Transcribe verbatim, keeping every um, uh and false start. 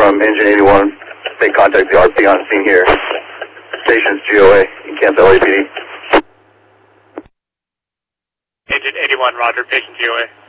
from Engine eighty-one. Make contact with the R P on scene here. Station's G O A in Kansas L A P D. Engine eighty-one, roger, station G O A.